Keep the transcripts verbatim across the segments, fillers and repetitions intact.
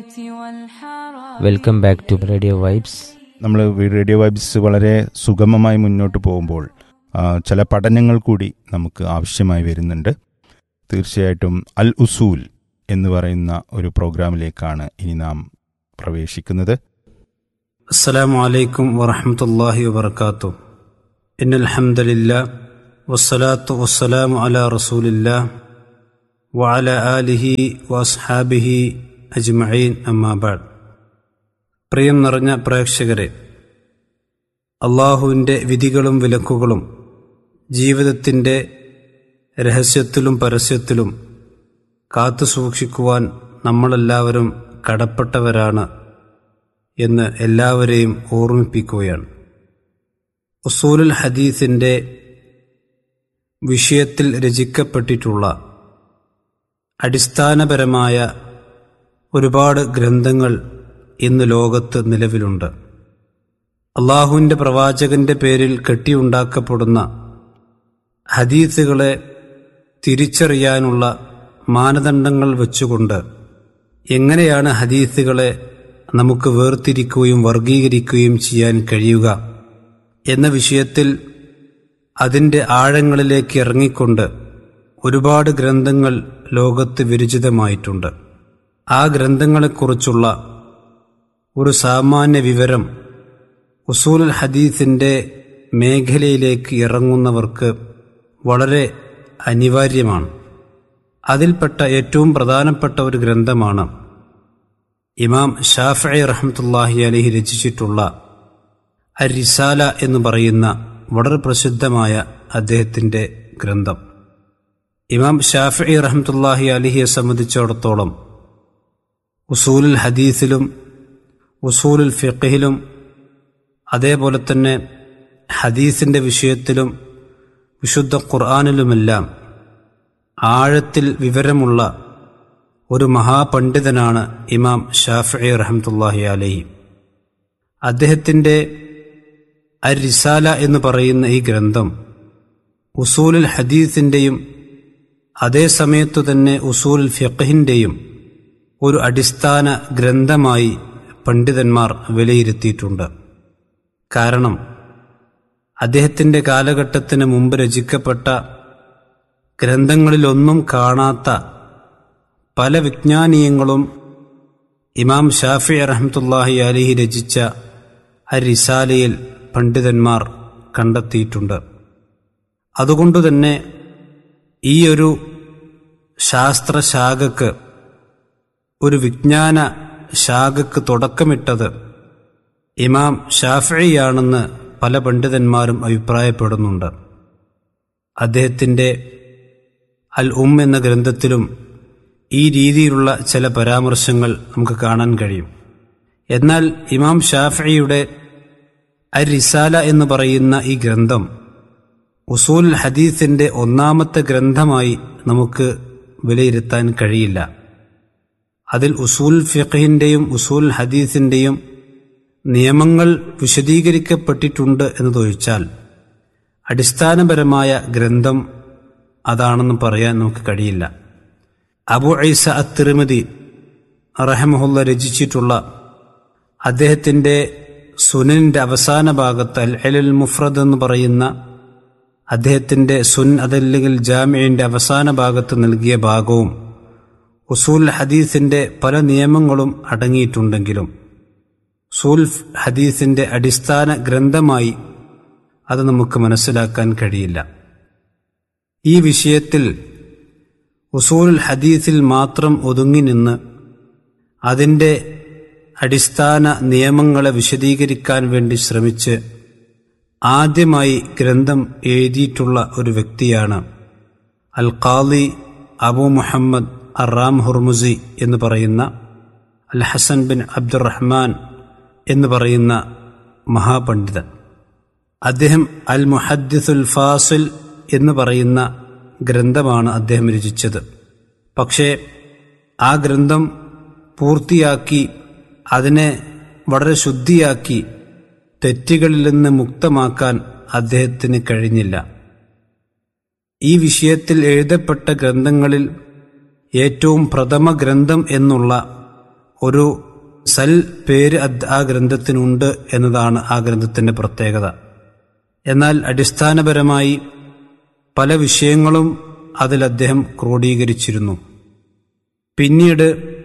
Welcome back to radio vibes. നമ്മൾ radio vibes വളരെ സുഗമമായി മുന്നോട്ട് പോകുമ്പോൾ ആ, ചില പഠനങ്ങൾ കൂടി നമുക്ക് ആവശ്യമായി വരുന്നുണ്ട്. തീർച്ചയായിട്ടും അൽ ഉസൂൽ എന്ന് പറയുന്ന ഒരു പ്രോഗ്രാമിലേക്കാണ് ഇനി നാം പ്രവേശിക്കുന്നത്. അസ്സലാമു അലൈക്കും വറഹ്മത്തുള്ളാഹി വബറകാതുഹു. ഇന്നൽ ഹംദലില്ലാഹ് വസ്സലാത്തു വസ്സലാമു അലാ റസൂലില്ലാഹ് വഅലാ ആലിഹി വഅസ്ഹാബിഹി അജ്മഈൻ, അമ്മാ ബഅദ്. പ്രിയം നിറഞ്ഞ പ്രേക്ഷകരെ, അള്ളാഹുവിൻ്റെ വിധികളും വിലക്കുകളും ജീവിതത്തിൻ്റെ രഹസ്യത്തിലും പരസ്യത്തിലും കാത്തു സൂക്ഷിക്കുവാൻ നമ്മളെല്ലാവരും കടപ്പെട്ടവരാണ് എന്ന് എല്ലാവരെയും ഓർമ്മിപ്പിക്കുകയാണ്. ഉസൂലുൽ ഹദീസിൻ്റെ വിഷയത്തിൽ രചിക്കപ്പെട്ടിട്ടുള്ള അടിസ്ഥാനപരമായ ഒരുപാട് ഗ്രന്ഥങ്ങൾ ഇന്ന് ലോകത്ത് നിലവിലുണ്ട്. അള്ളാഹുവിൻ്റെ പ്രവാചകന്റെ പേരിൽ കെട്ടിയുണ്ടാക്കപ്പെടുന്ന ഹദീസുകളെ തിരിച്ചറിയാനുള്ള മാനദണ്ഡങ്ങൾ വെച്ചുകൊണ്ട് എങ്ങനെയാണ് ഹദീസുകളെ നമുക്ക് വേർതിരിക്കുകയും വർഗീകരിക്കുകയും ചെയ്യാൻ കഴിയുക എന്ന വിഷയത്തിൽ അതിൻ്റെ ആഴങ്ങളിലേക്ക് ഇറങ്ങിക്കൊണ്ട് ഒരുപാട് ഗ്രന്ഥങ്ങൾ ലോകത്ത് വിരചിതമായിട്ടുണ്ട്. ആ ഗ്രന്ഥങ്ങളെക്കുറിച്ചുള്ള ഒരു സാമാന്യ വിവരം ഉസൂലുൽ ഹദീസിൻ്റെ മേഖലയിലേക്ക് ഇറങ്ങുന്നവർക്ക് വളരെ അനിവാര്യമാണ്. അതിൽപ്പെട്ട ഏറ്റവും പ്രധാനപ്പെട്ട ഒരു ഗ്രന്ഥമാണ് ഇമാം ഷാഫിഈ റഹ്മത്തുള്ളാഹി അലൈഹി രചിച്ചിട്ടുള്ള അർ-റിസാല എന്ന് പറയുന്ന വളരെ പ്രസിദ്ധമായ അദ്ദേഹത്തിൻ്റെ ഗ്രന്ഥം. ഇമാം ഷാഫിഈ റഹ്മത്തുള്ളാഹി അലൈഹിയെ സംബന്ധിച്ചിടത്തോളം ഉസൂലുൽ ഹദീസിലും ഉസൂലുൽ ഫിഖ്ഹിലും അതേപോലെ തന്നെ ഹദീസിൻ്റെ വിഷയത്തിലും വിശുദ്ധ ഖുർആനിലുമെല്ലാം ആഴത്തിൽ വിവരമുള്ള ഒരു മഹാപണ്ഡിതനാണ് ഇമാം ഷാഫിഈ റഹ്മത്തുള്ളാഹി അലൈഹി. അദ്ദേഹത്തിൻ്റെ അർ-റിസാല എന്ന് പറയുന്ന ഈ ഗ്രന്ഥം ഉസൂലുൽ ഹദീസിൻ്റെയും അതേ സമയത്തു തന്നെ ഉസൂലുൽ ഫിഖ്ഹിൻ്റെയും ഒരു അടിസ്ഥാന ഗ്രന്ഥമായി പണ്ഡിതന്മാർ വിലയിരുത്തിയിട്ടുണ്ട്. കാരണം അദ്ദേഹത്തിൻ്റെ കാലഘട്ടത്തിന് മുമ്പ് രചിക്കപ്പെട്ട ഗ്രന്ഥങ്ങളിലൊന്നും കാണാത്ത പല വിജ്ഞാനീയങ്ങളും ഇമാം ഷാഫിഈ റഹ്മത്തുള്ളാഹി അലൈഹി രചിച്ച അർ-റിസാലയിൽ പണ്ഡിതന്മാർ കണ്ടെത്തിയിട്ടുണ്ട്. അതുകൊണ്ടുതന്നെ ഈ ഒരു ശാസ്ത്രശാഖക്ക്, ഒരു വിജ്ഞാന ശാഖക്ക് തുടക്കമിട്ടത് ഇമാം ഷാഫിഈയാണെന്ന് പല പണ്ഡിതന്മാരും അഭിപ്രായപ്പെടുന്നുണ്ട്. അദ്ദേഹത്തിൻ്റെ അൽ ഉം എന്ന ഗ്രന്ഥത്തിലും ഈ രീതിയിലുള്ള ചില പരാമർശങ്ങൾ നമുക്ക് കാണാൻ കഴിയും. എന്നാൽ ഇമാം ഷാഫിഈയുടെ അർ-റിസാല എന്ന് പറയുന്ന ഈ ഗ്രന്ഥം ഉസൂലുൽ ഹദീസിൻ്റെ ഒന്നാമത്തെ ഗ്രന്ഥമായി നമുക്ക് വിലയിരുത്താൻ കഴിയില്ല. അതിൽ ഉസൂൽ ഫിഖ്ഹിൻ്റെയും ഉസൂൽ ഹദീസിൻ്റെയും നിയമങ്ങൾ വിശദീകരിക്കപ്പെട്ടിട്ടുണ്ട് എന്നതൊഴിച്ചാൽ അടിസ്ഥാനപരമായ ഗ്രന്ഥം അതാണെന്ന് പറയാൻ നമുക്ക് കഴിയില്ല. അബൂ ഈസ അത്ത്-തിർമിദി റഹിമഹുല്ലാഹ് രചിച്ചിട്ടുള്ള അദ്ദേഹത്തിൻ്റെ സുനനിൻ്റെ അവസാന ഭാഗത്ത് അൽ ഇൽമുൽ മുഫ്രദ് എന്ന് പറയുന്ന അദ്ദേഹത്തിൻ്റെ സുൻ അതല്ലെങ്കിൽ ജാമിഇൻ്റെ അവസാന ഭാഗത്ത് നൽകിയ ഭാഗവും ഉസൂൽ ഹദീസിൻ്റെ പല നിയമങ്ങളും അടങ്ങിയിട്ടുണ്ടെങ്കിലും ഉസൂൽ ഹദീസിൻ്റെ അടിസ്ഥാന ഗ്രന്ഥമായി അത് നമുക്ക് മനസ്സിലാക്കാൻ കഴിയില്ല. ഈ വിഷയത്തിൽ ഉസൂലുൽ ഹദീസിൽ മാത്രം ഒതുങ്ങി നിന്ന് അതിൻ്റെ അടിസ്ഥാന നിയമങ്ങളെ വിശദീകരിക്കാൻ വേണ്ടി ശ്രമിച്ച് ആദ്യമായി ഗ്രന്ഥം എഴുതിയിട്ടുള്ള ഒരു വ്യക്തിയാണ് അൽ ഖാദി അബൂ മുഹമ്മദ് അറാം ഹുർമുസി എന്ന് പറയുന്ന അൽ ഹസൻ ബിൻ അബ്ദുറഹ്മാൻ എന്ന് പറയുന്ന മഹാപണ്ഡിതൻ. അദ്ദേഹം അൽ മുഹദ്ദിസുൽ ഫാസിൽ എന്ന് പറയുന്ന ഗ്രന്ഥമാണ് അദ്ദേഹം രചിച്ചത്. പക്ഷേ ആ ഗ്രന്ഥം പൂർത്തിയാക്കി അതിനെ വളരെ ശുദ്ധിയാക്കി തെറ്റുകളിൽ നിന്ന് മുക്തമാക്കാൻ അദ്ദേഹത്തിന് കഴിഞ്ഞില്ല. ഈ വിഷയത്തിൽ എഴുതപ്പെട്ട ഗ്രന്ഥങ്ങളിൽ ഏറ്റവും പ്രഥമ ഗ്രന്ഥം എന്നുള്ള ഒരു സൽ പേര് ആ ഗ്രന്ഥത്തിനുണ്ട് എന്നതാണ് ആ ഗ്രന്ഥത്തിൻ്റെ പ്രത്യേകത. എന്നാൽ അടിസ്ഥാനപരമായി പല വിഷയങ്ങളും അതിൽ അദ്ദേഹം ക്രോഡീകരിച്ചിരുന്നു. പിന്നീട്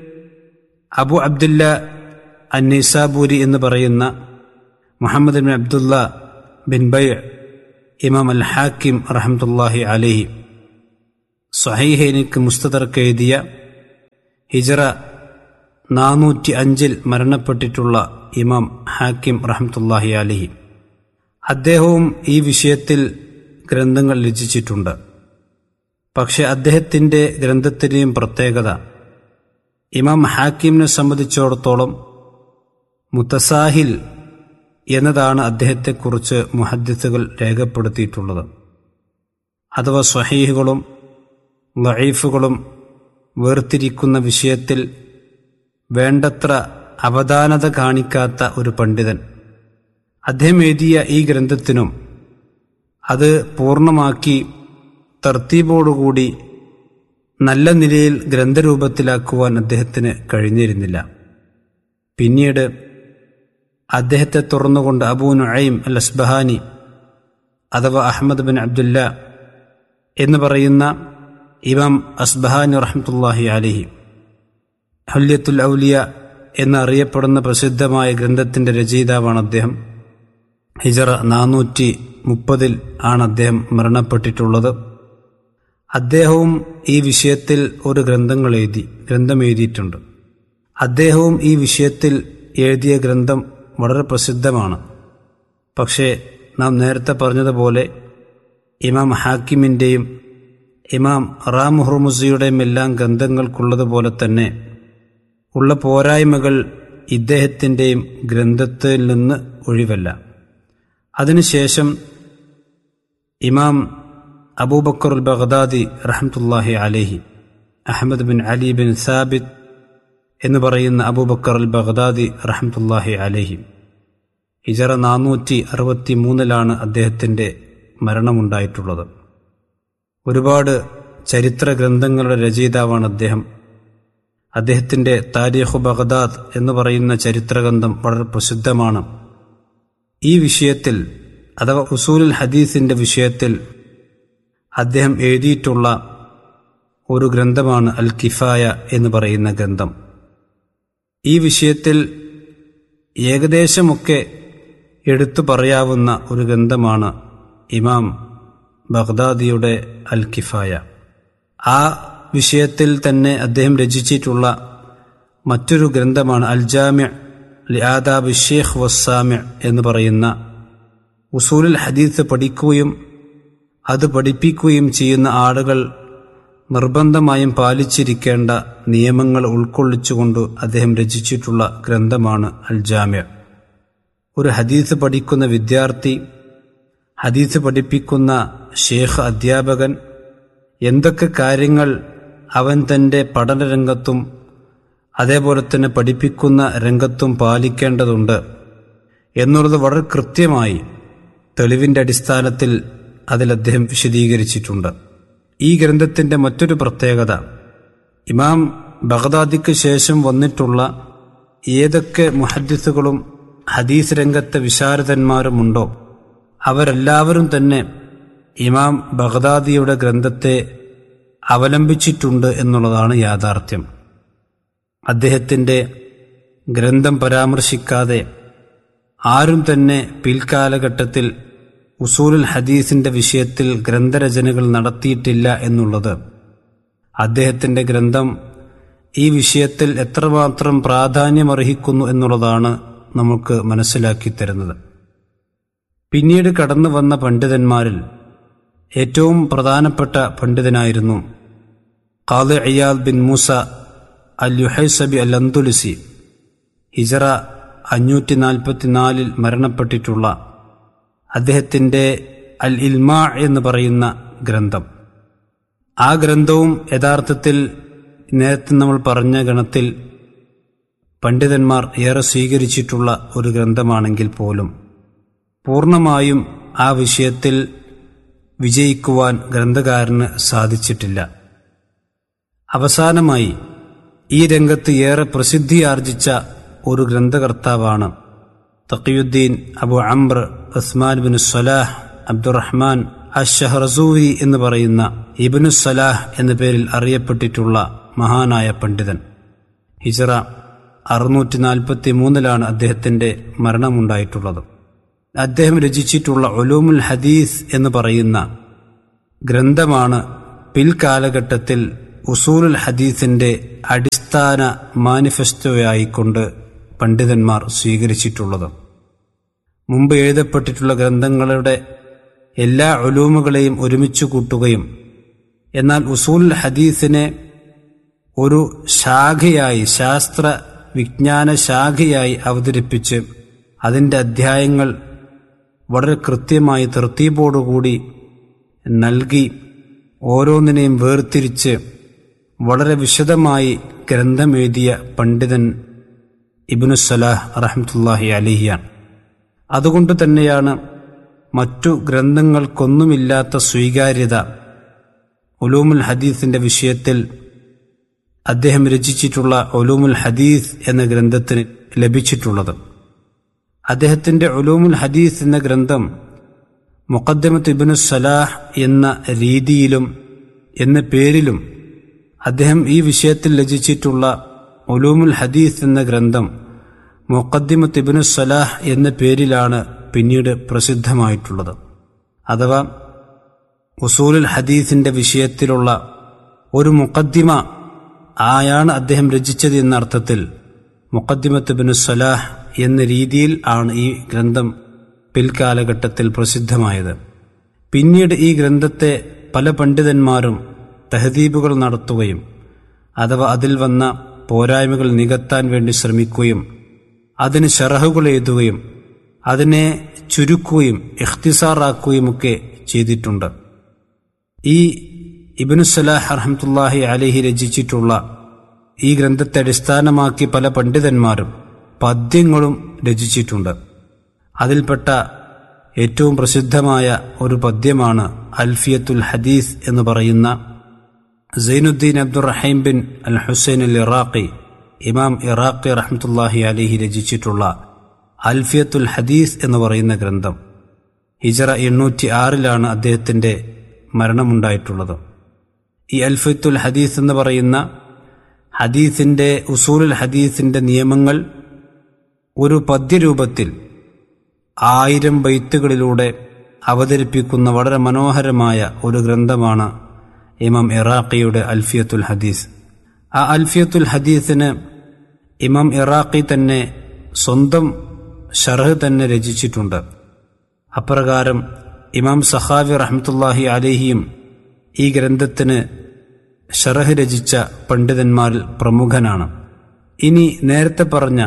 അബു അബ്ദുല്ല അന്നൈസാബൂരി എന്ന് പറയുന്ന മുഹമ്മദ് ബിൻ അബ്ദുല്ല ബിൻ ബൈഅ് ഇമാം അൽ ഹാക്കിം റഹ്മത്തുള്ളാഹി അലൈഹി സ്വഹീഹൈനിക്ക് മുസ്തദർക്ക് എഴുതിയ ഹിജ്റ നാനൂറ്റി അഞ്ചിൽ മരണപ്പെട്ടിട്ടുള്ള ഇമാം ഹാക്കിം റഹ്മത്തുള്ളാഹി അലൈഹി അദ്ദേഹവും ഈ വിഷയത്തിൽ ഗ്രന്ഥങ്ങൾ രചിച്ചിട്ടുണ്ട്. പക്ഷെ അദ്ദേഹത്തിൻ്റെ ഗ്രന്ഥത്തിൻ്റെയും പ്രത്യേകത ഇമാം ഹാക്കിമിനെ സംബന്ധിച്ചിടത്തോളം മുത്തസാഹിൽ എന്നതാണ് അദ്ദേഹത്തെക്കുറിച്ച് മുഹദ്ദിസുകൾ രേഖപ്പെടുത്തിയിട്ടുള്ളത്. അഥവാ സ്വഹീഹുകളും ദഈഫുകളും വേർതിരിക്കുന്ന വിഷയത്തിൽ വേണ്ടത്ര അവധാനത കാണിക്കാത്ത ഒരു പണ്ഡിതൻ. അദ്ദേഹം എഴുതിയ ഈ ഗ്രന്ഥത്തിനും അത് പൂർണ്ണമാക്കി തർത്തീബോടുകൂടി നല്ല നിലയിൽ ഗ്രന്ഥരൂപത്തിലാക്കുവാൻ അദ്ദേഹത്തിന് കഴിഞ്ഞിരുന്നില്ല. പിന്നീട് അദ്ദേഹത്തെ തുറന്നുകൊണ്ട് അബൂ നുഐം അൽ അസ്ബഹാനി അഥവാ അഹ്മദ് ബിൻ അബ്ദുല്ല എന്ന് പറയുന്ന ഇമാം അസ്ബഹാനി റഹ്മത്തുള്ളാഹി അലൈഹി ഹുല്യത്തുൽ ഔലിയ എന്നറിയപ്പെടുന്ന പ്രസിദ്ധമായ ഗ്രന്ഥത്തിൻ്റെ രചയിതാവാണ് അദ്ദേഹം. ഹിജ്റ നാനൂറ്റി മുപ്പതിൽ ആണ് അദ്ദേഹം മരണപ്പെട്ടിട്ടുള്ളത്. അദ്ദേഹവും ഈ വിഷയത്തിൽ ഒരു ഗ്രന്ഥങ്ങൾ എഴുതി ഗ്രന്ഥം എഴുതിയിട്ടുണ്ട്. അദ്ദേഹവും ഈ വിഷയത്തിൽ എഴുതിയ ഗ്രന്ഥം വളരെ പ്രസിദ്ധമാണ്. പക്ഷേ നാം നേരത്തെ പറഞ്ഞതുപോലെ ഇമാം ഹാക്കിമിൻ്റെയും ഇമാം റാം ഹുർമുസിയുടെയും എല്ലാം ഗ്രന്ഥങ്ങൾക്കുള്ളതുപോലെ തന്നെ ഉള്ള പോരായ്മകൾ ഇദ്ദേഹത്തിൻ്റെയും ഗ്രന്ഥത്തിൽ നിന്ന് ഒഴിവല്ല. അതിനുശേഷം ഇമാം അബൂബക്കർ അൽ ബഗ്ദാദി റഹ്മത്തുള്ളാഹി അലൈഹി Ahmad bin Ali bin Sabith എന്ന് പറയുന്ന അബൂബക്കർ അൽ ബഗ്ദാദി റഹ്മത്തുള്ളാഹി അലൈഹി ഹിജ്റ നാനൂറ്റി അറുപത്തി മൂന്നിലാണ് അദ്ദേഹത്തിൻ്റെ മരണമുണ്ടായിട്ടുള്ളത്. ഒരുപാട് ചരിത്ര ഗ്രന്ഥങ്ങളുടെ രചയിതാവാണ് അദ്ദേഹം. അദ്ദേഹത്തിൻ്റെ താരീഖു ബഗ്ദാദ് എന്ന് പറയുന്ന ചരിത്രഗ്രന്ഥം വളരെ പ്രസിദ്ധമാണ്. ഈ വിഷയത്തിൽ അഥവാ ഉസൂലുൽ ഹദീസിൻ്റെ വിഷയത്തിൽ അദ്ദേഹം എഴുതിയിട്ടുള്ള ഒരു ഗ്രന്ഥമാണ് അൽ കിഫായ എന്ന് പറയുന്ന ഗ്രന്ഥം. ഈ വിഷയത്തിൽ ഏകദേശമൊക്കെ എടുത്തു പറയാവുന്ന ഒരു ഗ്രന്ഥമാണ് ഇമാം ബഗ്ദാദിയുടെ അൽ കിഫായ. ആ വിഷയത്തിൽ തന്നെ അദ്ദേഹം രചിച്ചിട്ടുള്ള മറ്റൊരു ഗ്രന്ഥമാണ് അൽ ജാമിഅ് ലി ആദാബി ശൈഖ് വസ്സാമിഅ് എന്ന് പറയുന്ന ഉസൂലുൽ ഹദീസ് പഠിക്കുകയും അത് പഠിപ്പിക്കുകയും ചെയ്യുന്ന ആളുകൾ നിർബന്ധമായും പാലിച്ചിരിക്കേണ്ട നിയമങ്ങൾ ഉൾക്കൊള്ളിച്ചുകൊണ്ട് അദ്ദേഹം രചിച്ചിട്ടുള്ള ഗ്രന്ഥമാണ് അൽ ജാമിഅ്. ഒരു ഹദീസ് പഠിക്കുന്ന വിദ്യാർത്ഥി, ഹദീസ് പഠിപ്പിക്കുന്ന ശൈഖ് അധ്യാപകൻ എന്തൊക്കെ കാര്യങ്ങൾ അവൻ തൻ്റെ പഠനരംഗത്തും അതേപോലെ തന്നെ പഠിപ്പിക്കുന്ന രംഗത്തും പാലിക്കേണ്ടതുണ്ട് എന്നുള്ളത് വളരെ കൃത്യമായി തെളിവിൻ്റെ അടിസ്ഥാനത്തിൽ അതിൽ അദ്ദേഹം വിശദീകരിച്ചിട്ടുണ്ട്. ഈ ഗ്രന്ഥത്തിൻ്റെ മറ്റൊരു പ്രത്യേകത, ഇമാം ബഗ്ദാദിക്ക് ശേഷം വന്നിട്ടുള്ള ഏതൊക്കെ മുഹദ്ദിസുകളും ഹദീസ് രംഗത്തെ വിശാരദന്മാരുമുണ്ടോ അവരെല്ലാവരും തന്നെ ഇമാം ബഗ്ദാദിയുടെ ഗ്രന്ഥത്തെ അവലംബിച്ചിട്ടുണ്ട് എന്നുള്ളതാണ് യാഥാർത്ഥ്യം. അദ്ദേഹത്തിൻ്റെ ഗ്രന്ഥം പരാമർശിക്കാതെ ആരും തന്നെ പിൽക്കാലഘട്ടത്തിൽ ഉസൂലുൽ ഹദീസിൻ്റെ വിഷയത്തിൽ ഗ്രന്ഥരചനകൾ നടത്തിയിട്ടില്ല എന്നുള്ളത് അദ്ദേഹത്തിൻ്റെ ഗ്രന്ഥം ഈ വിഷയത്തിൽ എത്രമാത്രം പ്രാധാന്യമർഹിക്കുന്നു എന്നുള്ളതാണ് നമുക്ക് മനസ്സിലാക്കി തരുന്നത്. പിന്നീട് കടന്നു വന്ന പണ്ഡിതന്മാരിൽ ഏറ്റവും പ്രധാനപ്പെട്ട പണ്ഡിതനായിരുന്നു ഖാദി ഇയാദ് ബിൻ മൂസ അൽ യുഹൈസബി അൽ അന്ദുലുസി. ഹിജ്റ അഞ്ഞൂറ്റി നാൽപ്പത്തി നാലിൽ മരണപ്പെട്ടിട്ടുള്ള അദ്ദേഹത്തിൻ്റെ അൽ ഇൽമാ എന്ന് പറയുന്ന ഗ്രന്ഥം. ആ ഗ്രന്ഥവും യഥാർത്ഥത്തിൽ നേരത്തെ നമ്മൾ പറഞ്ഞ ഗണത്തിൽ പണ്ഡിതന്മാർ ഏറെ സ്വീകരിച്ചിട്ടുള്ള ഒരു ഗ്രന്ഥമാണെങ്കിൽ പോലും പൂർണ്ണമായും ആ വിഷയത്തിൽ വിജയിക്കുവാൻ ഗ്രന്ഥകാരന് സാധിച്ചിട്ടില്ല. അവസാനമായി ഈ രംഗത്ത് ഏറെ പ്രസിദ്ധിയാർജിച്ച ഒരു ഗ്രന്ഥകർത്താവാണ് തഖിയുദ്ദീൻ അബു അംർ ഉസ്മാൻ ബിൻ സലാഹ് അബ്ദുറഹ്മാൻ അഷ്ഷഹ്റസൂരി എന്ന് പറയുന്ന ഇബ്നു സലാഹ് എന്ന പേരിൽ അറിയപ്പെട്ടിട്ടുള്ള മഹാനായ പണ്ഡിതൻ. ഹിജ്റ അറുന്നൂറ്റി നാൽപ്പത്തി മൂന്നിലാണ് അദ്ദേഹത്തിന്റെ മരണമുണ്ടായിട്ടുള്ളത്. അദ്ദേഹം രചിച്ചിട്ടുള്ള ഉലൂമുൽ ഹദീസ് എന്ന് പറയുന്ന ഗ്രന്ഥമാണ് പിൽക്കാലഘട്ടത്തിൽ ഉസൂലുൽ ഹദീസിന്റെ അടിസ്ഥാന മാനിഫെസ്റ്റോയായിക്കൊണ്ട് പണ്ഡിതന്മാർ സ്വീകരിച്ചിട്ടുള്ളത്. മുമ്പ് എഴുതപ്പെട്ടിട്ടുള്ള ഗ്രന്ഥങ്ങളുടെ എല്ലാ ഉലൂമുകളെയും ഒരുമിച്ച് കൂട്ടുകയും എന്നാൽ ഉസൂലുൽ ഹദീസിനെ ഒരു ശാഖയായി, ശാസ്ത്ര വിജ്ഞാന ശാഖയായി അവതരിപ്പിച്ച് അതിൻ്റെ അധ്യായങ്ങൾ വളരെ കൃത്യമായി തർത്തീബോടുകൂടി നൽകി ഓരോന്നിനെയും വേർതിരിച്ച് വളരെ വിശദമായി ഗ്രന്ഥമെഴുതിയ പണ്ഡിതൻ ഇബ്നു സലാഹ് റഹ്മത്തുള്ളാഹി അലൈഹിയാണ്. അതുകൊണ്ട് തന്നെയാണ് മറ്റു ഗ്രന്ഥങ്ങൾക്കൊന്നുമില്ലാത്ത സ്വീകാര്യത ഉലൂമുൽ ഹദീസിന്റെ വിഷയത്തിൽ അദ്ദേഹം രചിച്ചിട്ടുള്ള ഉലൂമുൽ ഹദീസ് എന്ന ഗ്രന്ഥത്തിന് ലഭിച്ചിട്ടുള്ളത്. അദ്ദേഹത്തിന്റെ ഉലൂമുൽ ഹദീസ് എന്ന ഗ്രന്ഥം മുഖദ്ദിമത്ത് ഇബ്നു സലാഹ് എന്ന രീതിയിലും എന്ന പേരിലും, അദ്ദേഹം ഈ വിഷയത്തിൽ രചിച്ചിട്ടുള്ള ഉലൂമുൽ ഹദീസ് എന്ന ഗ്രന്ഥം മുഖദ്ദിമത്ത് ഇബ്നു സലാഹ് എന്ന പേരിലാണ് പിന്നീട് പ്രസിദ്ധമായിട്ടുള്ളത്. അഥവാ ഉസൂലുൽ ഹദീസിന്റെ വിഷയത്തിലുള്ള ഒരു മുഖദ്ദിമ ആയാണ് അദ്ദേഹം രചിച്ചത് എന്ന അർത്ഥത്തിൽ മുഖദ്ദിമത്ത് ഇബ്നു സലാഹ് എന്ന രീതിയിൽ ആണ് ഈ ഗ്രന്ഥം പിൽക്കാലഘട്ടത്തിൽ പ്രസിദ്ധമായത്. പിന്നീട് ഈ ഗ്രന്ഥത്തെ പല പണ്ഡിതന്മാരും തഹദീബുകൾ നടത്തുകയും അഥവാ അതിൽ വന്ന പോരായ്മകൾ നികത്താൻ വേണ്ടി ശ്രമിക്കുകയും അതിന് ശറഹുകൾ എഴുതുകയും അതിനെ ചുരുക്കുകയും ഇഖ്തിസാറാക്കുകയുമൊക്കെ ചെയ്തിട്ടുണ്ട്. ഈ ഇബ്നു സലാഹ് റഹ്മത്തുള്ളാഹി അലൈഹി രചിച്ചിട്ടുള്ള ഈ ഗ്രന്ഥത്തെ അടിസ്ഥാനമാക്കി പല പണ്ഡിതന്മാരും പദ്യങ്ങളും രചിച്ചിട്ടുണ്ട്. അതിൽപ്പെട്ട ഏറ്റവും പ്രസിദ്ധമായ ഒരു പദ്യമാണ് അൽഫിയത്തുൽ ഹദീസ് എന്ന് പറയുന്ന സൈനുദ്ദീൻ അബ്ദുറഹീം ബിൻ അൽ ഹുസൈൻ അൽ ഇറാഖി, ഇമാം ഇറാഖി റഹ്മത്തുള്ളാഹി അലൈഹി രചിച്ചിട്ടുള്ള അൽഫിയത്തുൽ ഹദീസ് എന്ന് പറയുന്ന ഗ്രന്ഥം. ഹിജ്റ എണ്ണൂറ്റി ആറിലാണ് അദ്ദേഹത്തിന്റെ മരണമുണ്ടായിട്ടുള്ളത്. ഈ അൽഫിയത്തുൽ ഹദീസ് എന്ന് പറയുന്ന ഹദീസിന്റെ ഉസൂലുൽ ഹദീസിന്റെ നിയമങ്ങൾ ഒരു പദ്യരൂപത്തിൽ ആയിരം ബൈത്തുകളിലൂടെ അവതരിപ്പിക്കുന്ന വളരെ മനോഹരമായ ഒരു ഗ്രന്ഥമാണ് ഇമാം ഇറാഖിയുടെ അൽഫിയത്തുൽ ഹദീസ്. ആ അൽഫിയത്തുൽ ഹദീസിന് ഇമാം ഇറാഖി തന്നെ സ്വന്തം ശർഹ് തന്നെ രചിച്ചിട്ടുണ്ട്. അപ്രകാരം ഇമാം സഖാവി റഹ്മത്തുള്ളാഹി അലൈഹിയും ഈ ഗ്രന്ഥത്തിന് ശർഹ് രചിച്ച പണ്ഡിതന്മാരിൽ പ്രമുഖനാണ്. ഇനി നേരത്തെ പറഞ്ഞ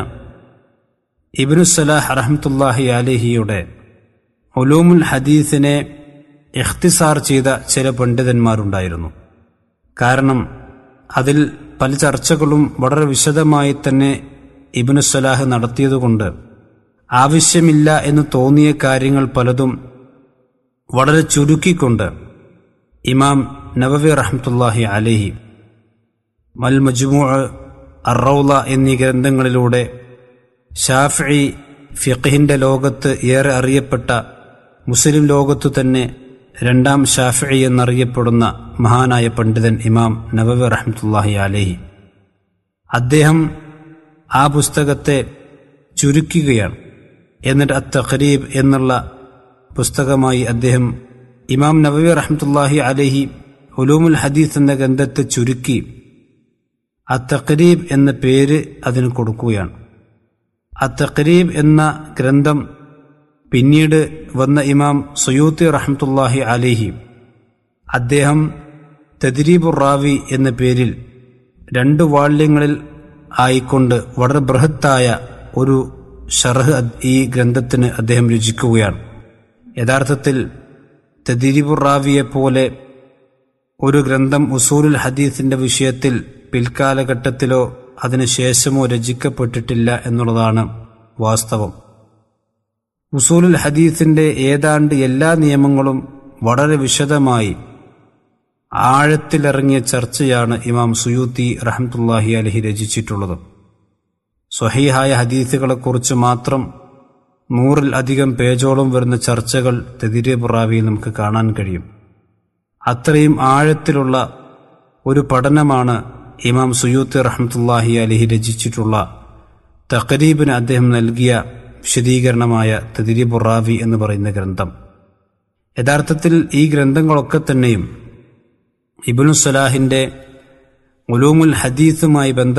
ഇബ്നു സലാഹ് റഹ്മത്തുള്ളാഹി അലൈഹിയുടെ ഉലൂമുൽ ഹദീസിനെ ഇഖ്തിസാർ ചെയ്ത ചില പണ്ഡിതന്മാരുണ്ടായിരുന്നു. കാരണം അതിൽ പല ചർച്ചകളും വളരെ വിശദമായി തന്നെ ഇബ്നു സലാഹ് നടത്തിയതുകൊണ്ട് ആവശ്യമില്ല എന്ന് തോന്നിയ കാര്യങ്ങൾ പലതും വളരെ ചുരുക്കിക്കൊണ്ട് ഇമാം നവവി റഹ്മത്തുള്ളാഹി അലൈഹി അൽ മജ്മൂഅ്, അർ-റൗള എന്നീ ഗ്രന്ഥങ്ങളിലൂടെ ശാഫിഈ ഫിഖ്ഹിന്റെ ലോകത്ത് ഏറെ അറിയപ്പെട്ട, മുസ്ലിം ലോകത്തു തന്നെ രണ്ടാം ശാഫിഈ എന്നറിയപ്പെടുന്ന മഹാനായ പണ്ഡിതൻ ഇമാം നവവി റഹ്മത്തുള്ളാഹി അലൈഹി, അദ്ദേഹം ആ പുസ്തകത്തെ ചുരുക്കുകയാണ്. എന്നിട്ട് അത്തഖരീബ് എന്നുള്ള പുസ്തകമായി അദ്ദേഹം ഇമാം നവവി റഹ്മത്തുള്ളാഹി അലൈഹി ഉലൂമുൽ ഹദീസ് എന്ന ഗ്രന്ഥത്തെ ചുരുക്കി അത്തഖരീബ് എന്ന പേര് അതിന് കൊടുക്കുകയാണ്. അത്തഖരീബ് എന്ന ഗ്രന്ഥം പിന്നീട് വന്ന ഇമാം സുയൂത്തി റഹ്മത്തുള്ളാഹി അലൈഹി, അദ്ദേഹം തദ്രീബുർ റാവി എന്ന പേരിൽ രണ്ട് വാള്യങ്ങളിൽ ആയിക്കൊണ്ട് വളരെ ബൃഹത്തായ ഒരു ശർഹ് ഈ ഗ്രന്ഥത്തിന് അദ്ദേഹം രചിക്കുകയാണ്. യഥാർത്ഥത്തിൽ തദ്രീബുർ റാവിയെ പോലെ ഒരു ഗ്രന്ഥം ഉസൂലുൽ ഹദീസിന്റെ വിഷയത്തിൽ പിൽക്കാലഘട്ടത്തിലോ അതിനുശേഷമോ രചിക്കപ്പെട്ടിട്ടില്ല എന്നുള്ളതാണ് വാസ്തവം. ഉസൂലുൽ ഹദീസിന്റെ ഏതാണ്ട് എല്ലാ നിയമങ്ങളും വളരെ വിശദമായി ആഴത്തിലിറങ്ങിയ ചർച്ചയാണ് ഇമാം സുയൂത്തി റഹ്മത്തുള്ളാഹി അലൈഹി രചിച്ചിട്ടുള്ളത്. സ്വഹീഹായ ഹദീസുകളെക്കുറിച്ച് മാത്രം നൂറിൽ അധികം പേജോളം വരുന്ന ചർച്ചകൾ തദ്രീബ് റാവിയിൽ നമുക്ക് കാണാൻ കഴിയും. അത്രയും ആഴത്തിലുള്ള ഒരു പഠനമാണ് ഇമാം സുയൂത്തി റഹ്മത്തുള്ളാഹി അലൈഹി രചിച്ചിട്ടുള്ള തഖരീബിന് അദ്ദേഹം നൽകിയ വിശദീകരണമായ തദ്രീബ് റാവി എന്ന് പറയുന്ന ഗ്രന്ഥം. യഥാർത്ഥത്തിൽ ഈ ഗ്രന്ഥങ്ങളൊക്കെ തന്നെയും ഇബ്നു സലാഹിന്റെ ഉലൂമുൽ ഹദീസുമായി ബന്ധ